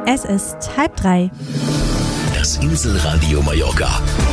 Es ist 2:30. Das Inselradio Mallorca.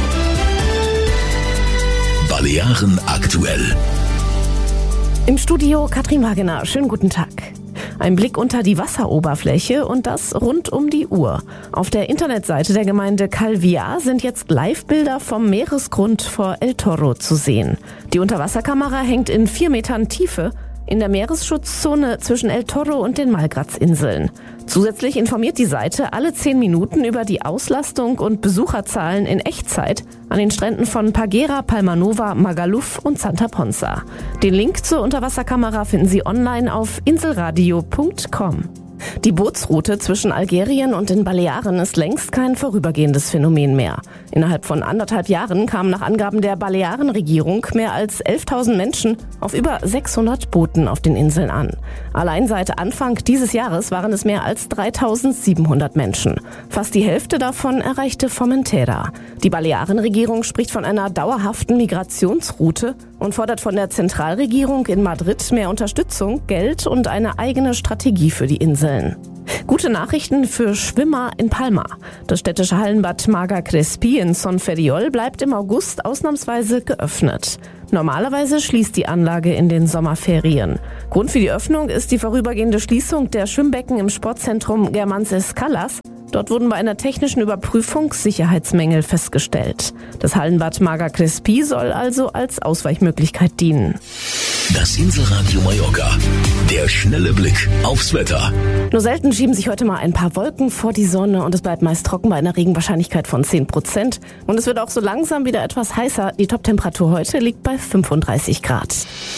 Balearen aktuell. Im Studio Katrin Wagener. Schönen guten Tag. Ein Blick unter die Wasseroberfläche und das rund um die Uhr. Auf der Internetseite der Gemeinde Calviá sind jetzt Live-Bilder vom Meeresgrund vor El Toro zu sehen. Die Unterwasserkamera hängt in 4 Metern Tiefe in der Meeresschutzzone zwischen El Toro und den Malgratzinseln. Zusätzlich informiert die Seite alle 10 Minuten über die Auslastung und Besucherzahlen in Echtzeit an den Stränden von Paguera, Palmanova, Magaluf und Santa Ponsa. Den Link zur Unterwasserkamera finden Sie online auf inselradio.com. Die Bootsroute zwischen Algerien und den Balearen ist längst kein vorübergehendes Phänomen mehr. Innerhalb von 1,5 Jahren kamen nach Angaben der Balearenregierung mehr als 11.000 Menschen auf über 600 Booten auf den Inseln an. Allein seit Anfang dieses Jahres waren es mehr als 3.700 Menschen. Fast die Hälfte davon erreichte Formentera. Die Balearenregierung spricht von einer dauerhaften Migrationsroute und fordert von der Zentralregierung in Madrid mehr Unterstützung, Geld und eine eigene Strategie für die Inseln. Gute Nachrichten für Schwimmer in Palma. Das städtische Hallenbad Maga Crespi in Son Ferriol bleibt im August ausnahmsweise geöffnet. Normalerweise schließt die Anlage in den Sommerferien. Grund für die Öffnung ist die vorübergehende Schließung der Schwimmbecken im Sportzentrum Germanses Callas. Dort wurden bei einer technischen Überprüfung Sicherheitsmängel festgestellt. Das Hallenbad Maga Crespi soll also als Ausweichmöglichkeit dienen. Das Inselradio Mallorca. Der schnelle Blick aufs Wetter. Nur selten schieben sich heute mal ein paar Wolken vor die Sonne und es bleibt meist trocken bei einer Regenwahrscheinlichkeit von 10%. Und es wird auch so langsam wieder etwas heißer. Die Toptemperatur heute liegt bei 35 Grad.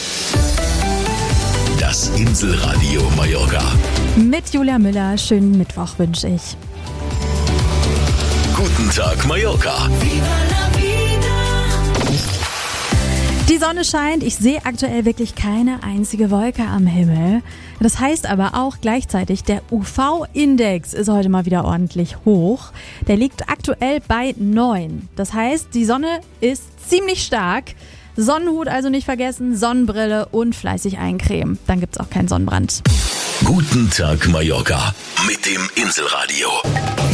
Das Inselradio Mallorca. Mit Julia Müller, schönen Mittwoch wünsche ich. Guten Tag Mallorca. Die Sonne scheint, ich sehe aktuell wirklich keine einzige Wolke am Himmel. Das heißt aber auch gleichzeitig, der UV-Index ist heute mal wieder ordentlich hoch. Der liegt aktuell bei 9. Das heißt, die Sonne ist ziemlich stark. Sonnenhut also nicht vergessen, Sonnenbrille und fleißig eincremen. Dann gibt's auch keinen Sonnenbrand. Guten Tag Mallorca mit dem Inselradio.